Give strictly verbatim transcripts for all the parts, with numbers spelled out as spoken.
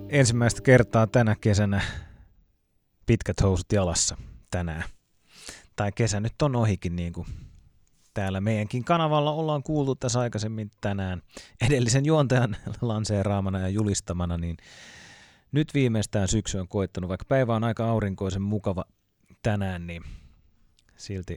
ensimmäistä kertaa tänä kesänä pitkät housut jalassa tänään. Tai kesä nyt on ohikin, niin kuin täällä meidänkin kanavalla ollaan kuultu tässä aikaisemmin tänään edellisen juontajan lanseeraamana ja julistamana, niin nyt viimeistään syksy on koittanut, vaikka päivä on aika aurinkoisen mukava tänään, niin silti,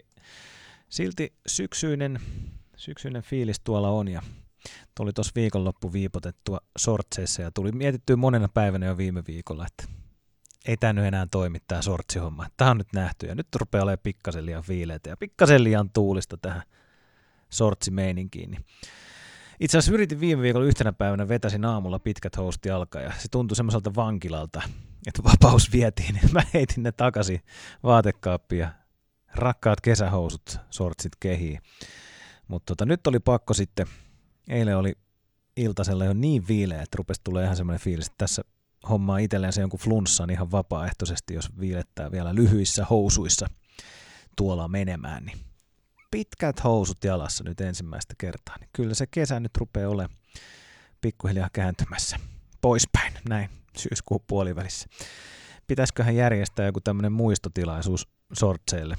silti syksyinen, syksyinen fiilis tuolla on. Ja tuli tuossa viikonloppu viipotettua sortseissa ja tuli mietittyä monena päivänä jo viime viikolla, että ei tämä nyt enää toimi tämä sortsihomma. Tämä on nyt nähty ja nyt rupeaa olemaan pikkasen liian viileitä ja pikkasen liian tuulista tähän sortsimeininkiin. Itse asiassa yritin viime viikolla yhtenä päivänä, vetäsin aamulla pitkät housut jalkaan ja se tuntui semmoiselta vankilalta, että vapaus vietiin. Mä heitin ne takaisin vaatekaappiin ja rakkaat kesähousut, sortsit kehiin. Mutta tota, nyt oli pakko sitten, eilen oli iltasella jo niin viileä, että rupesi tulee ihan semmoinen fiilis, että tässä hommaa itselleen se jonkun flunssan ihan vapaaehtoisesti, jos viilettää vielä lyhyissä housuissa tuolla menemään, niin pitkät housut jalassa nyt ensimmäistä kertaa, niin kyllä se kesä nyt rupeaa olemaan pikkuhiljaa kääntymässä poispäin, näin syyskuun puolivälissä. Pitäisiköhän järjestää joku tämmöinen muistotilaisuus sortseille?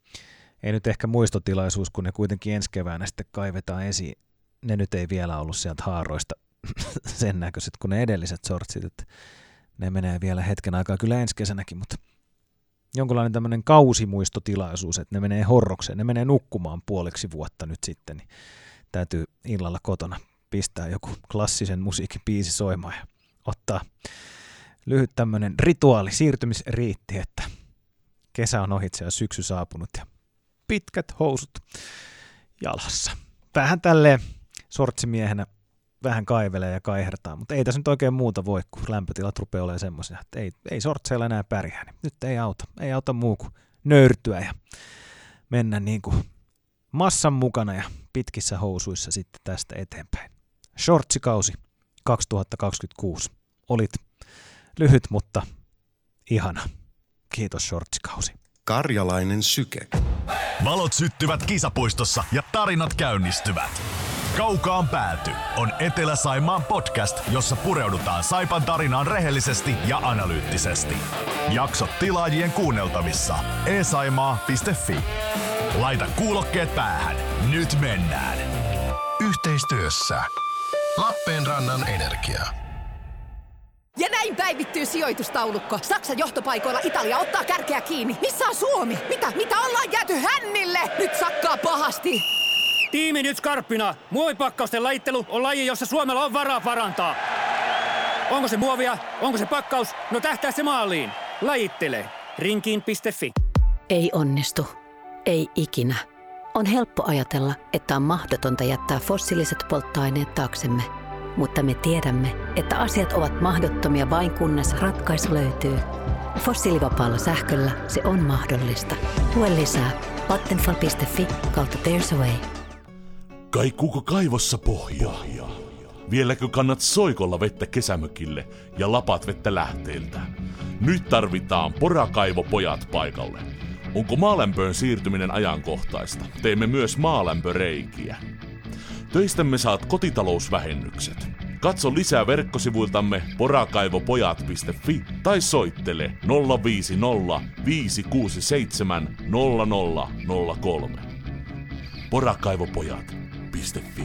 Ei nyt ehkä muistotilaisuus, kun ne kuitenkin ensi keväänä sitten kaivetaan esiin. Ne nyt ei vielä ollut sieltä haaroista sen näköiset kuin ne edelliset sortsit, että ne menee vielä hetken aikaa kyllä ensi kesänäkin, mutta jonkunlainen tämmöinen kausimuistotilaisuus, että ne menee horrokseen, ne menee nukkumaan puoliksi vuotta nyt sitten, niin täytyy illalla kotona pistää joku klassisen musiikin biisi soimaan ja ottaa lyhyt tämmöinen rituaali, siirtymisriitti, että kesä on ohitse ja syksy saapunut ja pitkät housut jalassa. Vähän tälleen sortsimiehenä vähän kaivelee ja kaihertaa, mutta ei tässä nyt oikein muuta voi, kun lämpötilat rupeaa olemaan semmoisia, että ei, ei sortseilla enää pärjää, niin nyt ei auta, ei auta muu kuin nöyrtyä ja mennä niin kuin massan mukana ja pitkissä housuissa sitten tästä eteenpäin. Shortsikausi kaksituhattakaksikymmentäkuusi. Olit lyhyt, mutta ihana. Kiitos shortsikausi. Karjalainen syke. Valot syttyvät kisapuistossa ja tarinat käynnistyvät. Kaukaan pääty on Etelä-Saimaan podcast, jossa pureudutaan Saipan tarinaan rehellisesti ja analyyttisesti. Jaksot tilaajien kuunneltavissa e saimaa piste fi. Laita kuulokkeet päähän. Nyt mennään. Yhteistyössä Lappeenrannan Energia. Ja näin päivittyy sijoitustaulukko. Saksan johtopaikoilla Italia ottaa kärkeä kiinni. Missä on Suomi? Mitä? Mitä ollaan jääty hännille? Nyt sakkaa pahasti. Tiimi nyt skarppina. Muovipakkausten lajittelu on laji, jossa Suomella on varaa parantaa. Onko se muovia? Onko se pakkaus? No tähtää se maaliin. Lajittele. Rinkiin piste fi. Ei onnistu. Ei ikinä. On helppo ajatella, että on mahdotonta jättää fossiiliset polttoaineet taaksemme. Mutta me tiedämme, että asiat ovat mahdottomia vain kunnes ratkaisu löytyy. Fossiilivapaalla sähköllä se on mahdollista. Lue lisää vattenfall piste fi kautta There's a Way. Kaikuuko kaivossa pohjaa? Vieläkö kannat soikolla vettä kesämökille ja lapat vettä lähteiltä? Nyt tarvitaan Porakaivopojat paikalle. Onko maalämpöön siirtyminen ajankohtaista? Teemme myös maalämpöreikiä. Töistämme saat kotitalousvähennykset. Katso lisää verkkosivuiltamme porakaivopojat piste fi tai soittele nolla viisi nolla viisi kuusi seitsemän nolla nolla nolla kolme. porakaivopojat piste fi.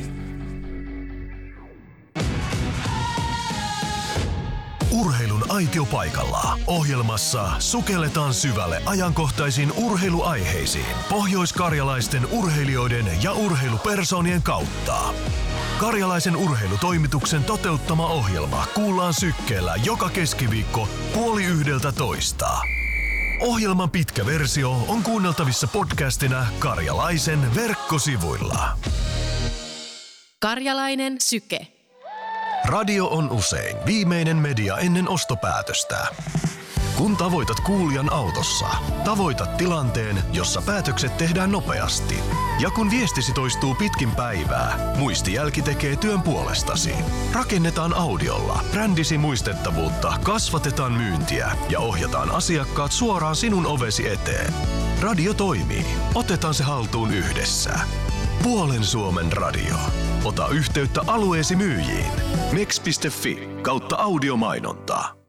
Urheilun aitiopaikalla. Ohjelmassa sukelletaan syvälle ajankohtaisiin urheiluaiheisiin pohjoiskarjalaisten urheilijoiden ja urheilupersoonien kautta. Karjalaisen urheilutoimituksen toteuttama ohjelma kuullaan sykkeellä joka keskiviikko puoli yhdeltä toista. Ohjelman pitkä versio on kuunneltavissa podcastina Karjalaisen verkkosivuilla. Karjalainen syke. Radio on usein viimeinen media ennen ostopäätöstä. Kun tavoitat kuulijan autossa, tavoitat tilanteen, jossa päätökset tehdään nopeasti. Ja kun viestisi toistuu pitkin päivää, muistijälki tekee työn puolestasi. Rakennetaan audiolla brändisi muistettavuutta, kasvatetaan myyntiä ja ohjataan asiakkaat suoraan sinun ovesi eteen. Radio toimii. Otetaan se haltuun yhdessä. Puolen Suomen radio. Ota yhteyttä alueesi myyjiin. meks piste fi kautta audiomainontaa.